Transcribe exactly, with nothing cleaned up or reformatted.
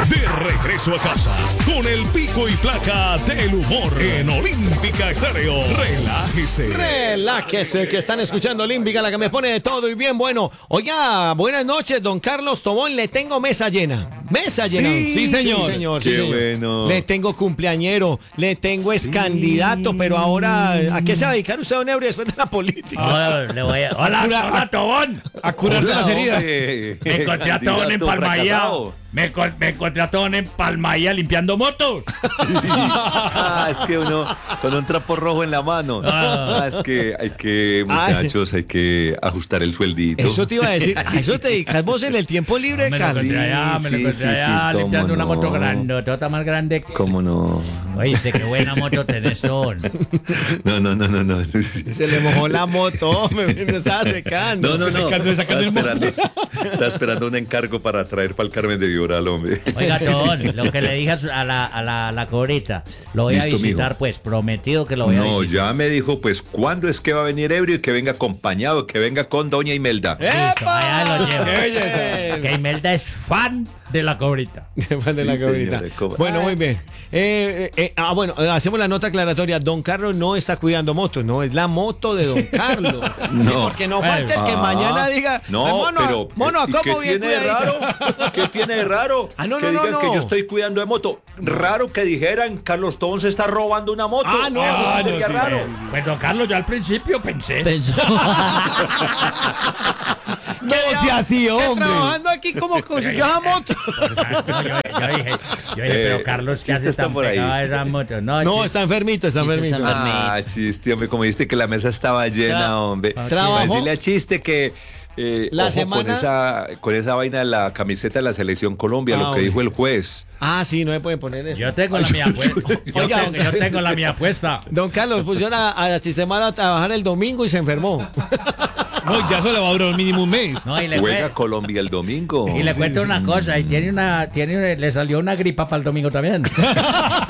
De regreso a casa con el pico y placa del humor en Olímpica Estéreo. Relájese. Relájese, que están escuchando Olímpica, la que me pone de todo y bien bueno. Oiga, buenas noches, don Carlos Tobón. Le tengo mesa llena. Mesa llena. Sí, sí, señor. Sí, señor. Qué sí, señor. bueno. Le tengo cumpleañero, le tengo ex candidato, pero ahora, ¿a qué se va a dedicar usted, don Eury, después de la política? Hola, le voy a... hola, hola, Tobón. A curarse Hola, las heridas. Me encontré a Tobón en Palmaía. Me, con- me encontré a Tobón en Palmaía limpiando motos. Ah, es que uno con un trapo rojo en la mano. Ah, es que hay que, muchachos, hay que ajustar el sueldito. Eso te iba a decir, a eso te dedicas vos en el tiempo libre, Me lo Carlos. encontré allá, me lo sí, encontré sí, allá sí, limpiando cómo una moto no. grande, tota más grande que... ¿Cómo no? Oye, sé qué buena moto tenés, Tobón. No, no, no, no, no. Se le mojó la moto, me, me estaba secando. No, no, no. Secando, Está sacando el esperando, está esperando un encargo para traer para el Carmen de Viboral, hombre. Oiga, Tobón, lo que le dije a su- a la, a la, a la cobrita, lo voy a Listo, visitar, mijo. pues, prometido que lo voy a No, visitar. ya me dijo, pues, ¿cuándo es que va a venir ebrio y que venga acompañado, que venga con doña Imelda? Listo, allá lo llevo. ¡Qué belleza! Que Imelda es fan de la cobrita. Qué fan de la Sí, cabrita. señores, ¿cómo? Bueno, muy bien. Eh, eh, eh, ah, bueno, eh, hacemos la nota aclaratoria. Don Carlos no está cuidando motos, no, es la moto de Don Carlos. No. Sí, porque no falta el que Ah, maña diga, No, "Ay, mono, pero mono, ¿y ¿cómo qué bien tiene de raro? cuidadito?" ¿Qué tiene de raro? Ah, no, que no, no, digan no. que yo estoy cuidando de moto. Raro que dijeran Carlos Tobón se está robando una moto. Ah, no, Eso no, sería sí, raro. sí, sí. Pues, don Carlos, yo al principio pensé. No sea así, hombre. Trabajando aquí como consiguió esa moto. yo, yo dije, yo dije, Eh, pero Carlos, ¿qué chiste hace está tan por ahí. pegado a esa moto? No, No, sí. está enfermito, está Sí, sí, enfermito. está enfermito. Ah, chiste, hombre, como viste que la mesa estaba llena, Tra- hombre. trabajó. Para decirle a chiste que eh, La ojo semana- con esa con esa vaina de la camiseta de la selección Colombia, Ah, lo que hombre. dijo el juez. Ah, sí, no se puede poner eso. Yo tengo la mía puesta. Yo, Oiga, tengo, yo tengo la mía puesta. Don Carlos pusieron a, a Chisemara a trabajar el domingo y se enfermó. No, ya eso le va a durar mínimo un mes. No, y le, Juega cue- Colombia el domingo. y le cuento una cosa, y tiene una, tiene, le salió una gripa para el domingo también.